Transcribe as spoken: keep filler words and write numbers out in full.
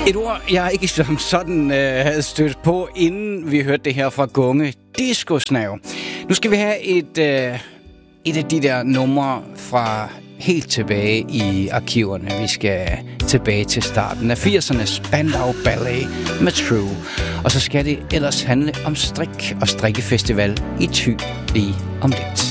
Et ord, jeg ikke som sådan øh, havde stødt på, inden vi hørte det her fra Gunge. Disco-snav. Nu skal vi have et, øh, et af de der numre fra helt tilbage i arkiverne. Vi skal tilbage til starten af firserne. Spandau Ballet med True. Og så skal det ellers handle om strik og strikkefestival i Thy lige om lidt.